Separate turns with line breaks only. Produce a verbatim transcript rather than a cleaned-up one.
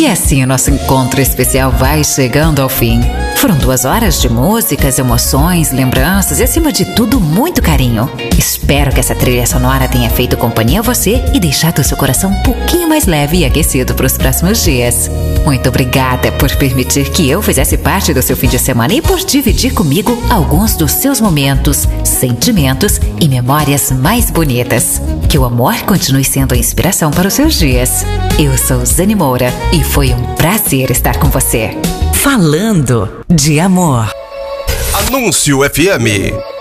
E assim o nosso encontro especial vai chegando ao fim. Foram duas horas de músicas, emoções, lembranças e, acima de tudo, muito carinho. Espero que essa trilha sonora tenha feito companhia a você e deixado o seu coração um pouquinho mais leve e aquecido para os próximos dias. Muito obrigada por permitir que eu fizesse parte do seu fim de semana e por dividir comigo alguns dos seus momentos, sentimentos e memórias mais bonitas. Que o amor continue sendo a inspiração para os seus dias. Eu sou Zane Moura e foi um prazer estar com você.
Falando de amor.
Anúncio F M.